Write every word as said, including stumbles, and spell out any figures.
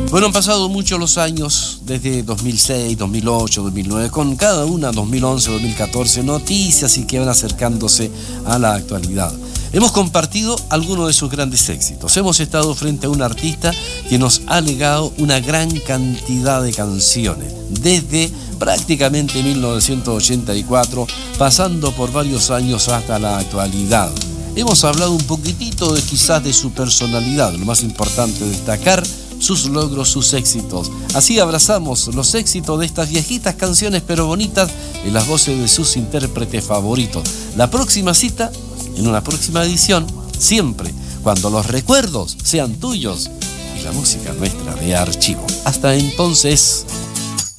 Bueno, han pasado muchos los años, desde dos mil seis, dos mil ocho, dos mil nueve, con cada una, dos mil once, dos mil catorce, noticias y que van acercándose a la actualidad. Hemos compartido algunos de sus grandes éxitos. Hemos estado frente a un artista que nos ha legado una gran cantidad de canciones, desde prácticamente mil novecientos ochenta y cuatro, pasando por varios años hasta la actualidad. Hemos hablado un poquitito de quizás de su personalidad, lo más importante destacar sus logros, sus éxitos. Así abrazamos los éxitos de estas viejitas canciones pero bonitas en las voces de sus intérpretes favoritos. La próxima cita, en una próxima edición, siempre cuando los recuerdos sean tuyos y la música nuestra de archivo. Hasta entonces.